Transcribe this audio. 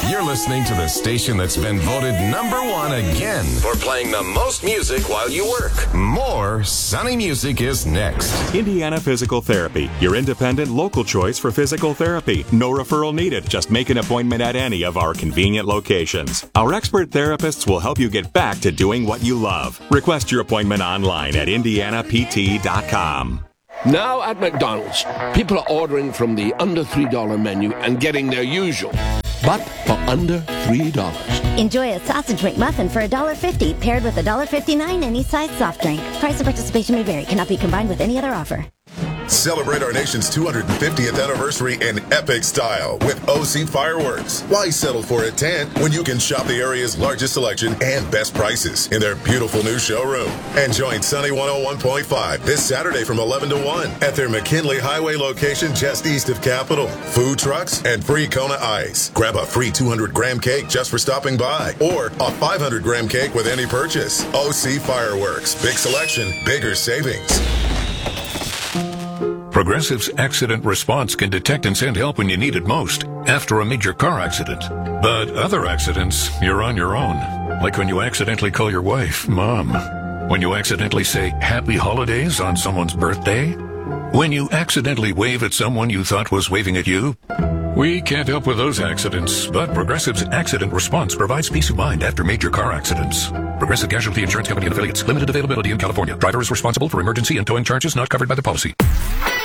You're listening to the station that's been voted #1 again for playing the most music while you work. More Sunny Music is next. Indiana Physical Therapy, your independent local choice for physical therapy. No referral needed. Just make an appointment at any of our convenient locations. Our expert therapists will help you get back to doing what you love. Request your appointment online at indianapt.com. Now at McDonald's, people are ordering from the under $3 menu and getting their usual, but for under $3. Enjoy a sausage McMuffin for $1.50, paired with $1.59 any size soft drink. Price of participation may vary. Cannot be combined with any other offer. Celebrate our nation's 250th anniversary in epic style with OC Fireworks. Why settle for a tent when you can shop the area's largest selection and best prices in their beautiful new showroom? And join Sunny 101.5 this Saturday from 11 to 1 at their McKinley Highway location just east of Capitol. Food trucks and free Kona Ice. Grab a free 200-gram cake just for stopping by or a 500-gram cake with any purchase. OC Fireworks. Big selection, bigger savings. Progressive's Accident Response can detect and send help when you need it most, after a major car accident. But other accidents, you're on your own. Like when you accidentally call your wife Mom. When you accidentally say Happy Holidays on someone's birthday. When you accidentally wave at someone you thought was waving at you. We can't help with those accidents, but Progressive's Accident Response provides peace of mind after major car accidents. Progressive Casualty Insurance Company and Affiliates. Limited availability in California. Driver is responsible for emergency and towing charges not covered by the policy.